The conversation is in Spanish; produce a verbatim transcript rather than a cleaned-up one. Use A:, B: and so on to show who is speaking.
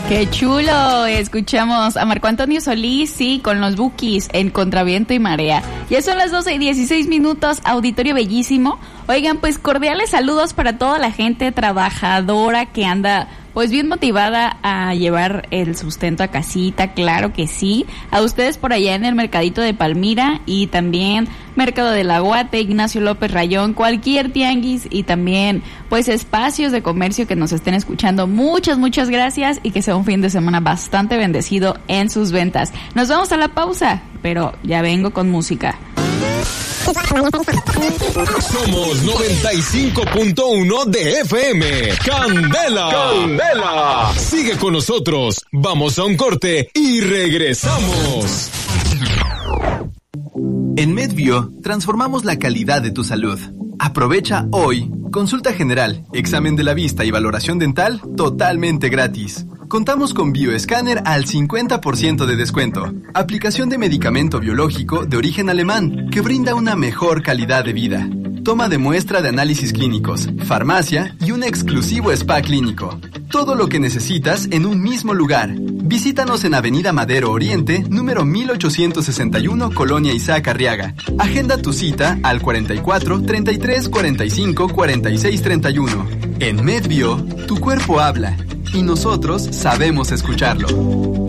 A: ¡Qué chulo! Escuchamos a Marco Antonio Solís, sí, con los Bukis en Contraviento y Marea. Ya son las doce y dieciséis minutos, auditorio bellísimo. Oigan, pues cordiales saludos para toda la gente trabajadora que anda pues bien motivada a llevar el sustento a casita, claro que sí. A ustedes por allá en el Mercadito de Palmira y también Mercado del Aguate, Ignacio López Rayón, cualquier tianguis y también pues espacios de comercio que nos estén escuchando. Muchas, muchas gracias y que sea un fin de semana bastante bendecido en sus ventas. Nos vamos a la pausa, pero ya vengo con música.
B: Somos noventa y cinco punto uno de F M. Candela. Candela. Sigue con nosotros. Vamos a un corte y regresamos.
C: En MedBio transformamos la calidad de tu salud. Aprovecha hoy consulta general, examen de la vista y valoración dental totalmente gratis. Contamos con Bioescáner al cincuenta por ciento de descuento. Aplicación de medicamento biológico de origen alemán que brinda una mejor calidad de vida. Toma de muestra de análisis clínicos, farmacia y un exclusivo spa clínico. Todo lo que necesitas en un mismo lugar. Visítanos en Avenida Madero Oriente, número mil ochocientos sesenta y uno, Colonia Isaac Arriaga. Agenda tu cita al cuarenta y cuatro, treinta y tres, cuarenta y cinco, cuarenta y seis, treinta y uno. En MedBio, tu cuerpo habla y nosotros sabemos escucharlo.